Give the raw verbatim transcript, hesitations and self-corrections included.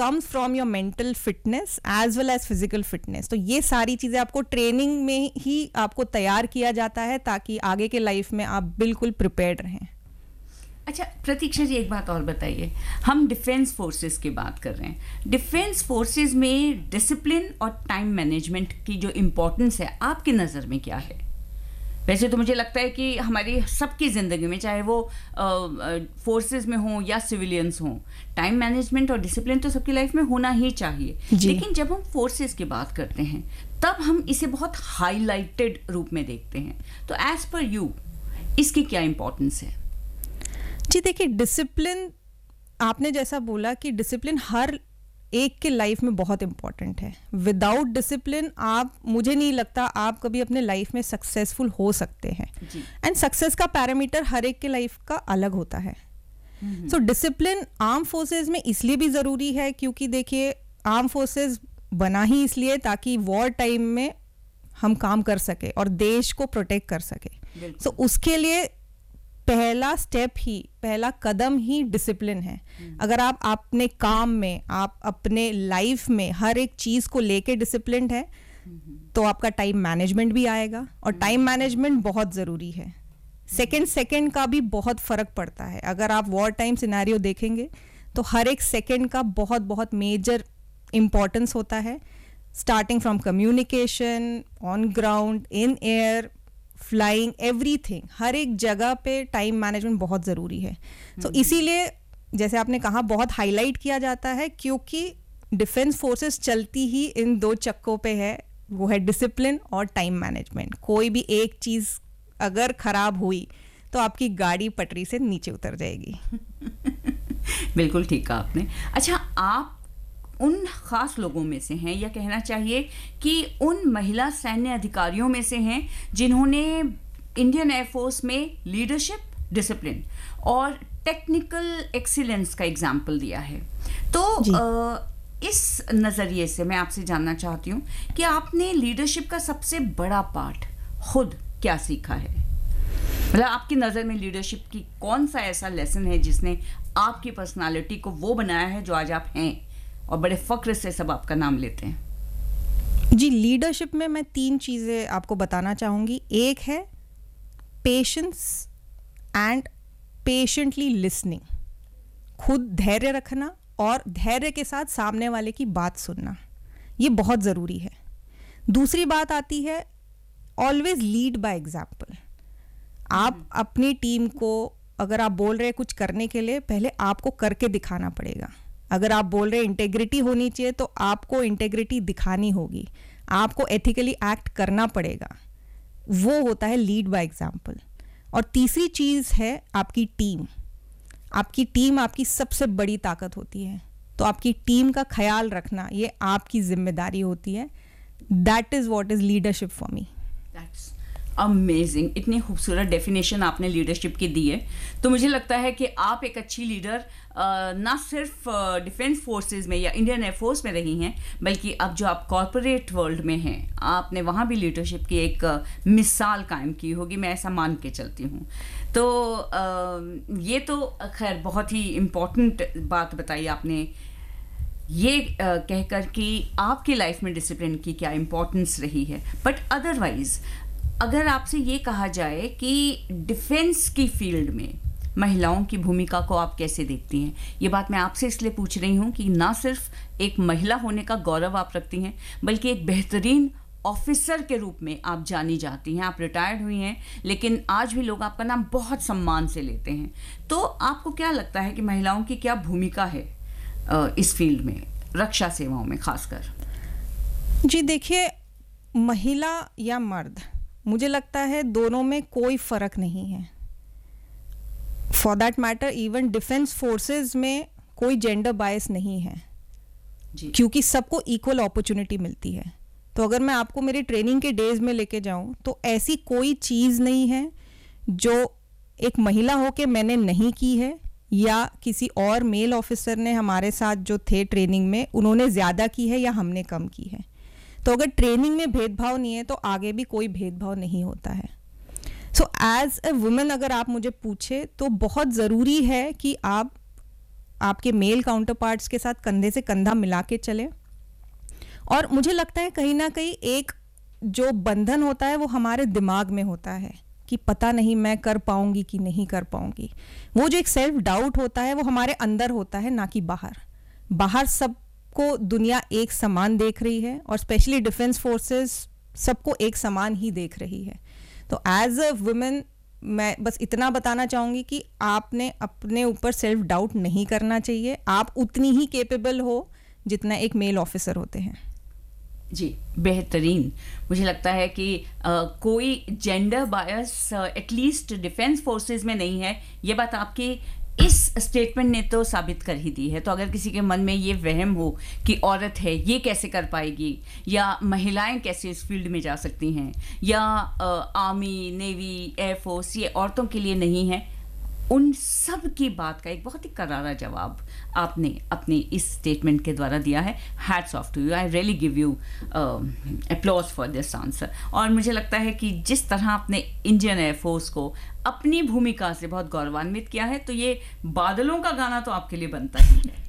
comes from your mental fitness as well as physical fitness. तो ये सारी चीज़ें आपको ट्रेनिंग में ही आपको तैयार किया जाता है ताकि आगे के लाइफ में आप बिल्कुल प्रिपेयर्ड रहें. अच्छा प्रतीक्षा जी, एक बात और बताइए, हम डिफेंस फोर्सेस की बात कर रहे हैं. डिफेंस फोर्सेस में डिसिप्लिन और टाइम मैनेजमेंट की जो इम्पोर्टेंस है आपकी नज़र में क्या है? वैसे तो मुझे लगता है कि हमारी सबकी ज़िंदगी में, चाहे वो फोर्सेस में हों या सिविलियंस हों, टाइम मैनेजमेंट और डिसिप्लिन तो सबकी लाइफ में होना ही चाहिए. लेकिन जब हम फोर्सेस की बात करते हैं तब हम इसे बहुत हाईलाइटेड रूप में देखते हैं. तो एज पर यू इसकी क्या इम्पोर्टेंस है? जी देखिए, डिसिप्लिन, आपने जैसा बोला कि डिसिप्लिन हर एक के लाइफ में बहुत इम्पॉर्टेंट है. विदाउट डिसिप्लिन आप, मुझे नहीं लगता आप कभी अपने लाइफ में सक्सेसफुल हो सकते हैं. एंड सक्सेस का पैरामीटर हर एक के लाइफ का अलग होता है. सो डिसिप्लिन आर्म फोर्सेस में इसलिए भी ज़रूरी है क्योंकि देखिए, आर्म फोर्सेस बना ही इसलिए ताकि वॉर टाइम में हम काम कर सके और देश को प्रोटेक्ट कर सके. सो so, उसके लिए पहला स्टेप ही, पहला कदम ही डिसिप्लिन है. अगर आप अपने काम में, आप अपने लाइफ में हर एक चीज़ को लेके डिसिप्लिन्ड है तो आपका टाइम मैनेजमेंट भी आएगा. और टाइम मैनेजमेंट बहुत ज़रूरी है. सेकंड सेकंड का भी बहुत फ़र्क पड़ता है. अगर आप वॉर टाइम सिनेरियो देखेंगे तो हर एक सेकंड का बहुत बहुत मेजर इम्पोर्टेंस होता है. Starting from communication, on ground, in air, flying, everything, हर एक जगह पे टाइम मैनेजमेंट बहुत ज़रूरी है. तो so, इसीलिए जैसे आपने कहा बहुत हाईलाइट किया जाता है क्योंकि डिफेंस फोर्सेस चलती ही इन दो चक्कों पे है, वो है डिसिप्लिन और टाइम मैनेजमेंट. कोई भी एक चीज़ अगर ख़राब हुई तो आपकी गाड़ी पटरी से नीचे उतर जाएगी. बिल्कुल ठीक कहा आपने. अच्छा, आप उन ख़ास लोगों में से हैं, या कहना चाहिए कि उन महिला सैन्य अधिकारियों में से हैं जिन्होंने इंडियन एयरफोर्स में लीडरशिप, डिसिप्लिन और टेक्निकल एक्सीलेंस का एग्जाम्पल दिया है. तो आ, इस नज़रिए से मैं आपसे जानना चाहती हूँ कि आपने लीडरशिप का सबसे बड़ा पार्ट खुद क्या सीखा है? मतलब आपकी नज़र में लीडरशिप की कौन सा ऐसा लेसन है जिसने आपकी पर्सनालिटी को वो बनाया है जो आज आप हैं और बड़े फ़ख्र से सब आपका नाम लेते हैं? जी, लीडरशिप में मैं तीन चीज़ें आपको बताना चाहूँगी. एक है पेशेंस एंड पेशेंटली लिसनिंग, खुद धैर्य रखना और धैर्य के साथ सामने वाले की बात सुनना, ये बहुत ज़रूरी है. दूसरी बात आती है ऑलवेज लीड बाय एग्जाम्पल. आप अपनी टीम को, अगर आप बोल रहे हैं कुछ करने के लिए, पहले आपको करके दिखाना पड़ेगा. अगर आप बोल रहे हैं इंटेग्रिटी होनी चाहिए तो आपको इंटेग्रिटी दिखानी होगी, आपको एथिकली एक्ट करना पड़ेगा. वो होता है लीड बाय एग्जाम्पल. और तीसरी चीज़ है आपकी टीम. आपकी टीम आपकी सबसे बड़ी ताकत होती है, तो आपकी टीम का ख्याल रखना ये आपकी जिम्मेदारी होती है. That is what is leadership for me. Amazing, इतनी खूबसूरत डेफिनेशन आपने लीडरशिप की दी है. तो मुझे लगता है कि आप एक अच्छी लीडर ना सिर्फ डिफेंस फोर्सेस में या इंडियन एयरफोर्स में रही हैं, बल्कि अब जो आप कॉरपोरेट वर्ल्ड में हैं, आपने वहाँ भी लीडरशिप की एक मिसाल कायम की होगी, मैं ऐसा मान के चलती हूँ. तो ये तो खैर बहुत ही इम्पोर्टेंट बात बताई आपने, ये कहकर कि आपकी लाइफ में डिसिप्लिन की क्या इम्पोर्टेंस रही है. बट अदरवाइज अगर आपसे ये कहा जाए कि डिफेंस की फील्ड में महिलाओं की भूमिका को आप कैसे देखती हैं, ये बात मैं आपसे इसलिए पूछ रही हूँ कि ना सिर्फ एक महिला होने का गौरव आप रखती हैं, बल्कि एक बेहतरीन ऑफिसर के रूप में आप जानी जाती हैं. आप रिटायर्ड हुई हैं, लेकिन आज भी लोग आपका नाम बहुत सम्मान से लेते हैं. तो आपको क्या लगता है कि महिलाओं की क्या भूमिका है इस फील्ड में, रक्षा सेवाओं में खासकर? जी देखिए, महिला या मर्द, मुझे लगता है दोनों में कोई फ़र्क नहीं है. For that matter even defence forces में कोई जेंडर बायस नहीं है जी. क्योंकि सबको इक्वल अपॉर्चुनिटी मिलती है. तो अगर मैं आपको मेरी ट्रेनिंग के डेज में लेके जाऊं तो ऐसी कोई चीज़ नहीं है जो एक महिला होके मैंने नहीं की है या किसी और मेल ऑफिसर ने हमारे साथ जो थे ट्रेनिंग में उन्होंने ज़्यादा की है या हमने कम की है. तो अगर ट्रेनिंग में भेदभाव नहीं है तो आगे भी कोई भेदभाव नहीं होता है. सो एज ए वुमेन अगर आप मुझे पूछे तो बहुत ज़रूरी है कि आप आपके मेल काउंटर पार्ट्स के साथ कंधे से कंधा मिला के चलें। और मुझे लगता है कहीं ना कहीं एक जो बंधन होता है वो हमारे दिमाग में होता है कि पता नहीं मैं कर पाऊंगी कि नहीं कर पाऊंगी। वो जो एक सेल्फ डाउट होता है वो हमारे अंदर होता है, ना कि बाहर। बाहर सबको दुनिया एक समान देख रही है और स्पेशली डिफेंस फोर्सेस सबको एक समान ही देख रही है। तो एज अ वुमेन मैं बस इतना बताना चाहूँगी कि आपने अपने ऊपर सेल्फ डाउट नहीं करना चाहिए। आप उतनी ही कैपेबल हो जितना एक मेल ऑफिसर होते हैं। जी, बेहतरीन। मुझे लगता है कि आ, कोई gender bias at least defence forces में नहीं है। ये बात आपकी इस स्टेटमेंट ने तो साबित कर ही दी है। तो अगर किसी के मन में ये वहम हो कि औरत है ये कैसे कर पाएगी, या महिलाएं कैसे इस फील्ड में जा सकती हैं, या आर्मी, नेवी, एयरफोर्स ये औरतों के लिए नहीं है, उन सब की बात का एक बहुत ही करारा जवाब आपने अपने इस स्टेटमेंट के द्वारा दिया है। Hats off to you, I really give you applause for this answer. और मुझे लगता है कि जिस तरह आपने इंडियन एयरफोर्स को अपनी भूमिका से बहुत गौरवान्वित किया है, तो ये बादलों का गाना तो आपके लिए बनता ही है।